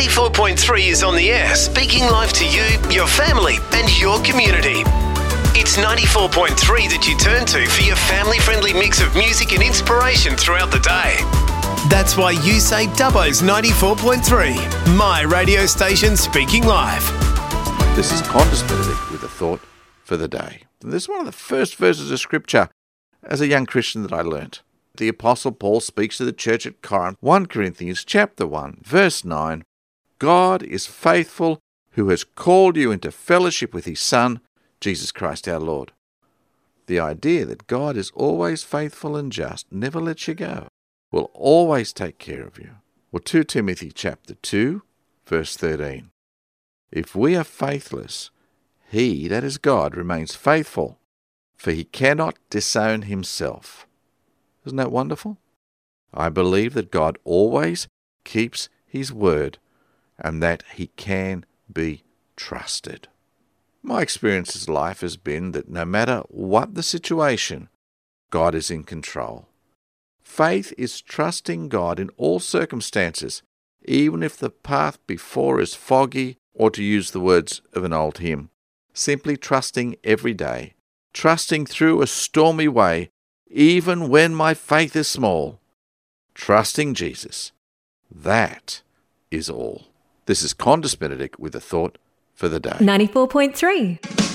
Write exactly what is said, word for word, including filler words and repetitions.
ninety-four point three is on the air, speaking live to you, your family and your community. It's ninety-four point three that you turn to for your family-friendly mix of music and inspiration throughout the day. That's why you say Dubbo's ninety-four point three, my radio station speaking live. This is Qantas Benedict with a thought for the day. This is one of the first verses of Scripture as a young Christian that I learnt. The Apostle Paul speaks to the church at Corinth, First Corinthians chapter one, verse nine. God is faithful, who has called you into fellowship with his Son, Jesus Christ our Lord. The idea that God is always faithful and just, never lets you go, will always take care of you. Well, Second Timothy chapter two, verse thirteen. If we are faithless, he, that is God, remains faithful, for he cannot disown himself. Isn't that wonderful? I believe that God always keeps his word and that he can be trusted. My experience in life has been that no matter what the situation, God is in control. Faith is trusting God in all circumstances, even if the path before is foggy, or to use the words of an old hymn, simply trusting every day, trusting through a stormy way, even when my faith is small, trusting Jesus. That is all. This is Qantas Benedict with a thought for the day. ninety-four point three.